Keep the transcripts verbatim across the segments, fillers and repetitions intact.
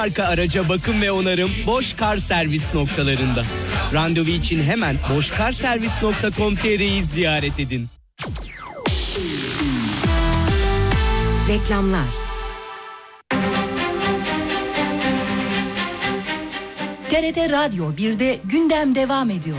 marka araca bakım ve onarım Boş Kar Servis noktalarında. Randevu için hemen boşkarservis nokta com nokta t r'yi ziyaret edin. Reklamlar. T R T Radyo birde gündem devam ediyor.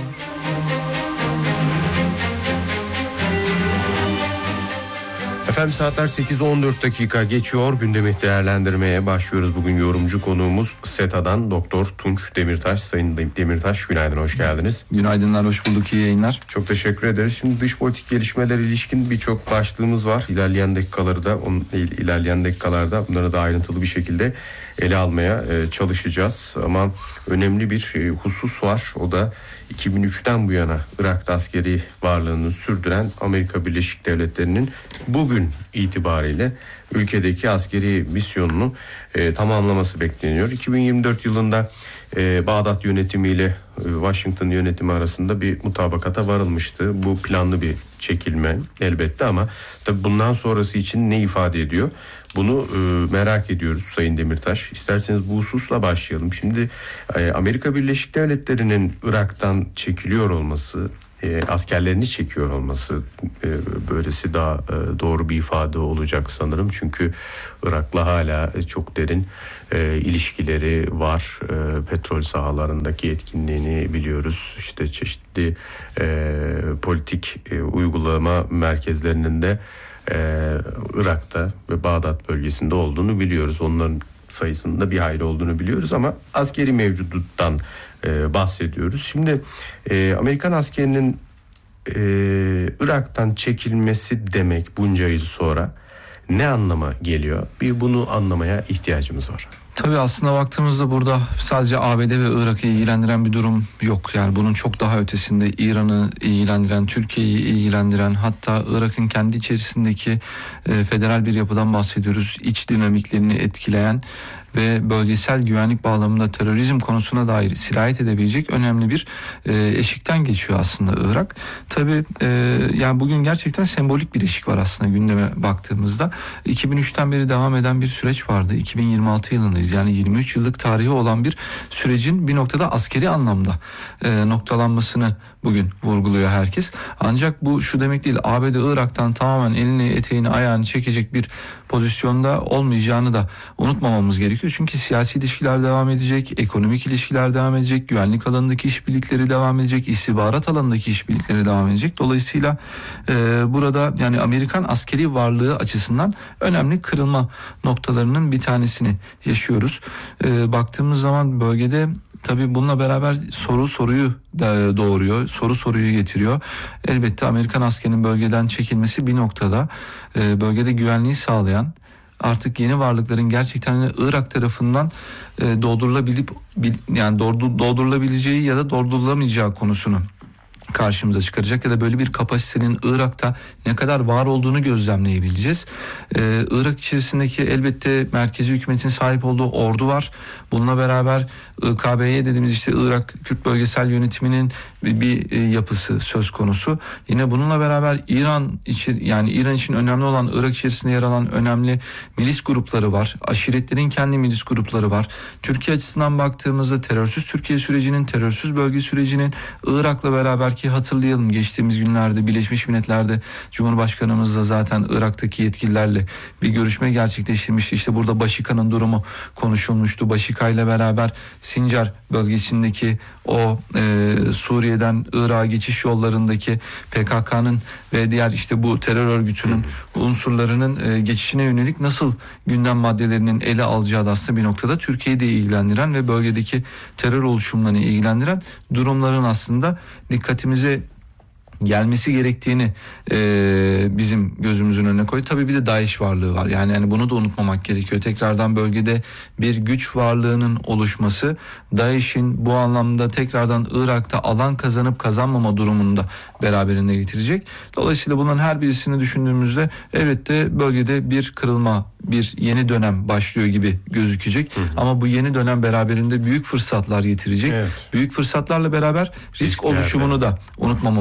Efendim saatler sekiz on dört dakika geçiyor. Gündemi değerlendirmeye başlıyoruz. Bugün yorumcu konuğumuz SETA'dan Doktor Tunç Demirtaş. Sayın Demirtaş, günaydın, hoş geldiniz. Günaydınlar, hoş bulduk, iyi yayınlar. Çok teşekkür ederiz. Şimdi dış politik gelişmeler ilişkin birçok başlığımız var. İlerleyen dakikalarda, on, ilerleyen dakikalarda bunları da ayrıntılı bir şekilde ele almaya e, çalışacağız. Ama önemli bir e, husus var. O da iki bin üçten bu yana Irak'ta askeri varlığını sürdüren Amerika Birleşik Devletleri'nin bugün itibariyle ülkedeki askeri misyonunu e, tamamlaması bekleniyor. iki bin yirmi dört yılında e, Bağdat yönetimiyle e, Washington yönetimi arasında bir mutabakata varılmıştı. Bu planlı bir çekilme elbette ama tabii bundan sonrası için ne ifade ediyor? Bunu e, merak ediyoruz Sayın Demirtaş. İsterseniz bu hususla başlayalım. Şimdi e, Amerika Birleşik Devletleri'nin Irak'tan çekiliyor olması, e, askerlerini çekiyor olması, e, böylesi daha e, doğru bir ifade olacak sanırım. Çünkü Irak'la hala çok derin e, ilişkileri var. E, petrol sahalarındaki etkinliğini biliyoruz. İşte çeşitli e, politik e, uygulama merkezlerinin de Ee, Irak'ta ve Bağdat bölgesinde olduğunu biliyoruz. Onların sayısının da bir hayli olduğunu biliyoruz ama askeri mevcuduttan e, bahsediyoruz. Şimdi e, Amerikan askerinin e, Irak'tan çekilmesi demek bunca yıl sonra ne anlama geliyor? Bir bunu anlamaya ihtiyacımız var. Tabii aslında baktığımızda burada sadece A B D ve Irak'ı ilgilendiren bir durum yok. Yani bunun çok daha ötesinde İran'ı ilgilendiren, Türkiye'yi ilgilendiren, hatta Irak'ın kendi içerisindeki e, federal bir yapıdan bahsediyoruz. İç dinamiklerini etkileyen ve bölgesel güvenlik bağlamında terörizm konusuna dair sirayet edebilecek önemli bir e, eşikten geçiyor aslında Irak. Tabii e, yani bugün gerçekten sembolik bir eşik var aslında gündeme baktığımızda. iki bin üçten beri devam eden bir süreç vardı. iki bin yirmi altı yılındayız. Yani yirmi üç yıllık tarihi olan bir sürecin bir noktada askeri anlamda e, noktalanmasını bugün vurguluyor herkes. Ancak bu şu demek değil, A B D Irak'tan tamamen elini eteğini ayağını çekecek bir pozisyonda olmayacağını da unutmamamız gerekiyor. Çünkü siyasi ilişkiler devam edecek, ekonomik ilişkiler devam edecek, güvenlik alanındaki işbirlikleri devam edecek, istihbarat alanındaki işbirlikleri devam edecek. Dolayısıyla e, burada yani Amerikan askeri varlığı açısından önemli kırılma noktalarının bir tanesini yaşıyoruz. E, baktığımız zaman bölgede tabii bununla beraber soru soruyu doğuruyor, soru soruyu getiriyor. Elbette Amerikan askerinin bölgeden çekilmesi bir noktada e, bölgede güvenliği sağlayan, artık yeni varlıkların gerçekten Irak tarafından e, doldurulabilip yani doldurulabileceği ya da doldurulamayacağı konusunu karşımıza çıkaracak ya da böyle bir kapasitenin Irak'ta ne kadar var olduğunu gözlemleyebileceğiz. Ee, Irak içerisindeki elbette merkezi hükümetin sahip olduğu ordu var. Bununla beraber I K B Y dediğimiz işte Irak Kürt Bölgesel Yönetimi'nin bir, bir e, yapısı söz konusu. Yine bununla beraber İran için yani İran için önemli olan Irak içerisinde yer alan önemli milis grupları var. Aşiretlerin kendi milis grupları var. Türkiye açısından baktığımızda terörsüz Türkiye sürecinin, terörsüz bölge sürecinin Irak'la beraber ki hatırlayalım geçtiğimiz günlerde Birleşmiş Milletler'de Cumhurbaşkanımız da zaten Irak'taki yetkililerle bir görüşme gerçekleştirmişti. İşte burada Başika'nın durumu konuşulmuştu. Başika ile beraber Sincar bölgesindeki o e, Suriye'den Irak'a geçiş yollarındaki P K K'nın ve diğer işte bu terör örgütünün unsurlarının e, geçişine yönelik nasıl gündem maddelerinin ele alacağı da aslında bir noktada Türkiye'yi de ilgilendiren ve bölgedeki terör oluşumlarını ilgilendiren durumların aslında dikkatimize gelmesi gerektiğini e, bizim gözümüzün önüne koydu. Tabii bir de DAEŞ varlığı var. Yani, yani bunu da unutmamak gerekiyor. Tekrardan bölgede bir güç varlığının oluşması DAEŞ'in bu anlamda tekrardan Irak'ta alan kazanıp kazanmama durumunu da beraberinde getirecek. Dolayısıyla bunların her birisini düşündüğümüzde evet de bölgede bir kırılma, bir yeni dönem başlıyor gibi gözükecek. Hı hı. Ama bu yeni dönem beraberinde büyük fırsatlar getirecek. Evet. Büyük fırsatlarla beraber risk Riskler oluşumunu yani. da unutmamamız gerekiyor.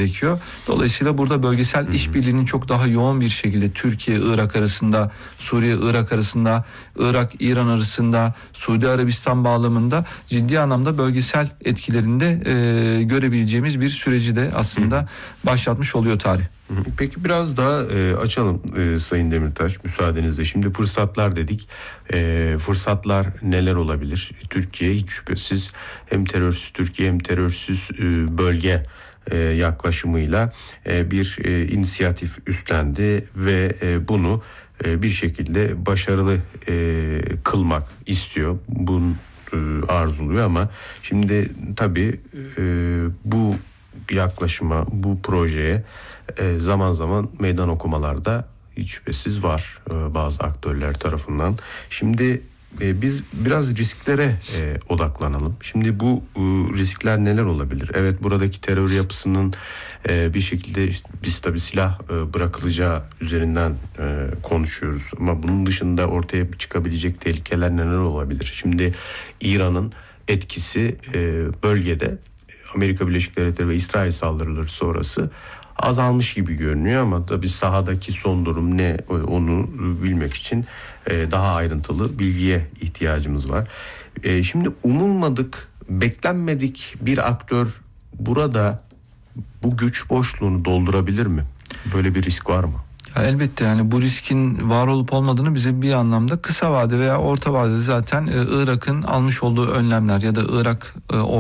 gerekiyor. Dolayısıyla burada bölgesel işbirliğinin çok daha yoğun bir şekilde Türkiye-Irak arasında, Suriye-Irak arasında, Irak-İran arasında, Suudi Arabistan bağlamında ciddi anlamda bölgesel etkilerinde e, görebileceğimiz bir süreci de aslında başlatmış oluyor tarih. Peki biraz daha e, açalım e, Sayın Demirtaş müsaadenizle. Şimdi fırsatlar dedik. E, fırsatlar neler olabilir? Türkiye hiç şüphesiz hem terörsüz Türkiye hem terörsüz e, bölge e, yaklaşımıyla e, bir e, inisiyatif üstlendi ve e, bunu e, bir şekilde başarılı e, kılmak istiyor. Bunu e, arzuluyor ama şimdi tabii e, bu yaklaşıma, bu projeye e, zaman zaman meydan okumalarda hiç şüphesiz var e, bazı aktörler tarafından. Şimdi e, biz biraz risklere e, odaklanalım. Şimdi bu e, riskler neler olabilir? Evet, buradaki terör yapısının e, bir şekilde işte, biz tabii silah e, bırakılacağı üzerinden e, konuşuyoruz. Ama bunun dışında ortaya çıkabilecek tehlikeler neler olabilir? Şimdi İran'ın etkisi e, bölgede Amerika Birleşik Devletleri ve İsrail saldırıları sonrası azalmış gibi görünüyor ama tabii sahadaki son durum ne onu bilmek için daha ayrıntılı bilgiye ihtiyacımız var. Şimdi umulmadık, beklenmedik bir aktör burada bu güç boşluğunu doldurabilir mi? Böyle bir risk var mı? Ya elbette, yani bu riskin var olup olmadığını bize bir anlamda kısa vade veya orta vadede zaten e, Irak'ın almış olduğu önlemler ya da Irak e,